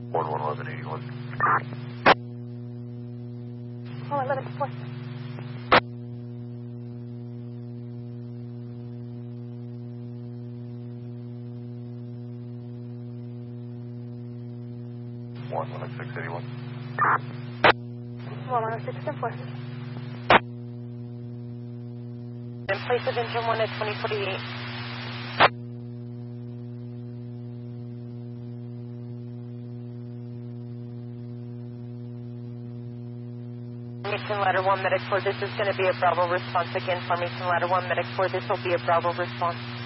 1181. Oh, 11 4. One 10681. 106 In place of engine 1 at 2048. Formation ladder 1, medic 4, this is going to be a Bravo response again. Formation ladder 1, medic 4, this will be a Bravo response.